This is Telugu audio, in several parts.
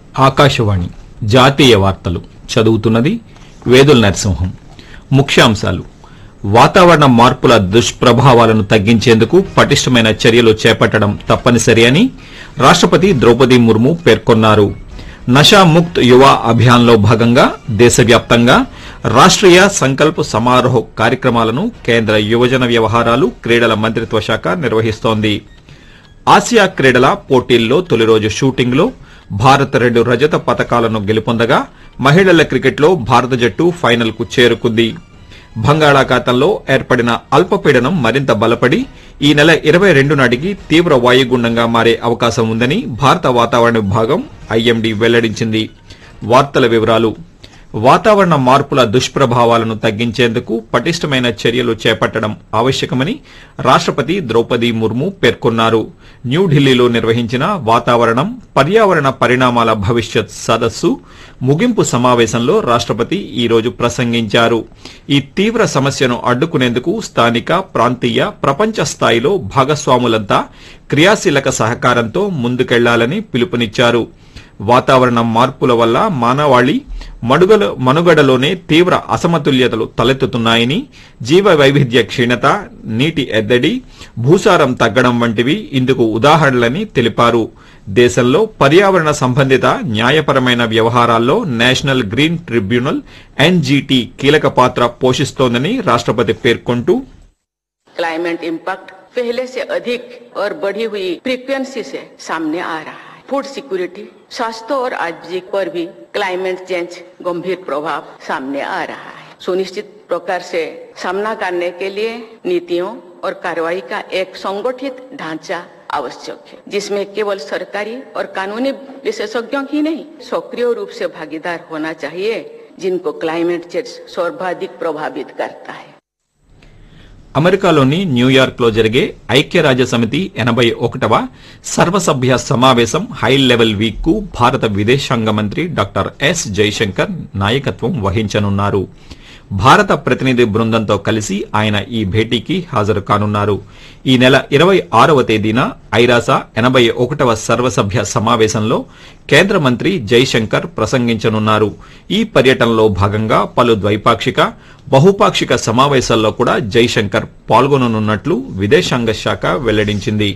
ఆకాశవాణి జాతీయ వార్తలు చదువుతున్నది వేదుల నరసింహం. ముఖ్యాంశాలు: వాతావరణ మార్పుల దుష్ప్రభావాలను తగ్గించేందుకు పటిష్టమైన చర్యలు చేపట్టడం తప్పనిసరి అని రాష్టపతి ద్రౌపది ముర్ము పేర్కొన్నారు. నషా ముక్త్ యువ అభియాన్లో భాగంగా దేశవ్యాప్తంగా రాష్ట్రీయ సంకల్ప్ సమారోహ్ కార్యక్రమాలను కేంద్ర యువజన వ్యవహారాలు క్రీడల మంత్రిత్వ శాఖ నిర్వహిస్తోంది. ఆసియా క్రీడల పోటీల్లో తొలి రోజు షూటింగ్లో భారత్ 2 రజత పతకాలను గెలుపొందగా మహిళల క్రికెట్లో భారత జట్టు ఫైనల్కు చేరుకుంది. బంగాళాఖాతంలో ఏర్పడిన అల్పపీడనం మరింత బలపడి ఈ నెల 22 నాటికి తీవ్ర వాయుగుండంగా మారే అవకాశం ఉందని భారత వాతావరణ విభాగం ఐఎండీ వెల్లడించింది. వార్తల వివరాలు: వాతావరణ మార్పుల దుష్ప్రభావాలను తగ్గించేందుకు పటిష్టమైన చర్యలు చేపట్టడం ఆవశ్యకమని రాష్టపతి ద్రౌపది ముర్ము పేర్కొన్నారు. న్యూఢిల్లీలో నిర్వహించిన వాతావరణం, పర్యావరణ పరిణామాల భవిష్యత్ సదస్సు ముగింపు సమావేశంలో రాష్టపతి ఈ రోజు ప్రసంగించారు. ఈ తీవ్ర సమస్యను అడ్డుకునేందుకు స్థానిక, ప్రాంతీయ, ప్రపంచ స్థాయిలో భాగస్వాములంతా క్రియాశీలక సహకారంతో ముందుకెళ్లాలని పిలుపునిచ్చారు. వాతావరణ మార్పుల వల్ల మానవాళి మనుగడలోనే తీవ్ర అసమతుల్యతలు తలెత్తుతున్నాయని, జీవ వైవిధ్య క్షీణత, నీటి ఎద్దడి, భూసారం తగ్గడం వంటివి ఇందుకు ఉదాహరణలని తెలిపారు. దేశంలో పర్యావరణ సంబంధిత న్యాయపరమైన వ్యవహారాల్లో నేషనల్ గ్రీన్ ట్రిబ్యునల్ ఎన్జీటీ కీలక పాత్ర పోషిస్తోందని రాష్టపతి పేర్కొంటూ, क्लाइमेट इम्पैक्ट पहले से अधिक और बढ़ी हुई फ्रीक्वेंसी से सामने आ रहा है. फूड सिक्योरिटी, स्वास्थ्य और आजीविका पर भी क्लाइमेट चेंज गंभीर प्रभाव सामने आ रहा है. सुनिश्चित प्रकार से सामना करने के लिए नीतियों और कार्रवाई का एक संगठित ढांचा आवश्यक है, जिसमें केवल सरकारी और कानूनी विशेषज्ञों ही नहीं, सक्रिय रूप से भागीदार होना चाहिए, जिनको क्लाइमेट चेंज सर्वाधिक प्रभावित करता है. అమెరికాలోని న్యూయార్క్ లో జరిగే ఐక్యరాజ్య సమితి 81వ సర్వసభ్య సమావేశం హై లెవెల్ వీక్ కు భారత విదేశాంగ మంత్రి డాక్టర్ ఎస్ జైశంకర్ నాయకత్వం వహించనున్నారు. భారత ప్రతినిధి బృందంతో కలిసి ఆయన ఈ భేటీకి హాజరు కానున్నారు. ఈ నెల 26వ తేదీన ఐరాస 81వ సర్వసభ్య సమావేశంలో కేంద్ర మంత్రి జైశంకర్ ప్రసంగించనున్నారు. ఈ పర్యటనలో భాగంగా పలు ద్వైపాక్షిక, బహుపాక్షిక సమావేశాల్లో కూడా జైశంకర్ పాల్గొననున్నట్లు విదేశాంగ శాఖ వెల్లడించింది.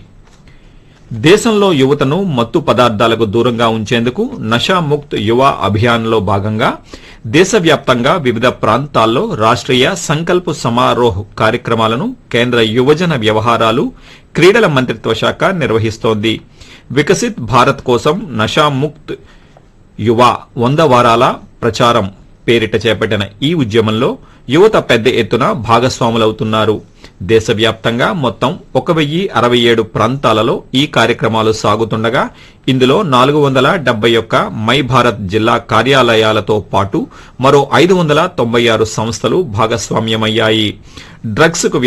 దేశంలో యువతను మత్తు పదార్థాలకు దూరంగా ఉంచేందుకు నషా ముక్త్ యువ అభియాన్లో భాగంగా దేశవ్యాప్తంగా వివిధ ప్రాంతాల్లో రాష్ట్రీయ సంకల్ప్ సమారోహ్ కార్యక్రమాలను కేంద్ర యువజన వ్యవహారాలు క్రీడల మంత్రిత్వ శాఖ నిర్వహిస్తోంది. వికసిత్ భారత్ కోసం నషా ముక్త్ యువ 100 వారాల ప్రచారం పేరిట చేపట్టిన ఈ ఉద్యమంలో యువత పెద్ద ఎత్తున భాగస్వాములవుతున్నారు. దేశవ్యాప్తంగా మొత్తం 1067 ప్రాంతాలలో ఈ కార్యక్రమాలు సాగుతుండగా ఇందులో 471 మై భారత్ జిల్లా కార్యాలయాలతో పాటు మరో 596 సంస్థలు భాగస్వామ్యమయ్యాయి. డ్రగ్స్ కు